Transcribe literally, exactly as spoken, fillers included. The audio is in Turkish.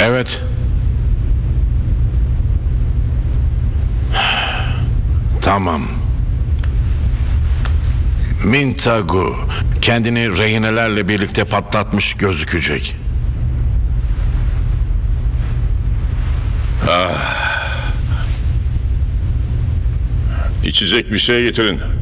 Evet. Tamam. Mintagu kendini rehinelerle birlikte patlatmış gözükecek. İçecek bir şey getirin.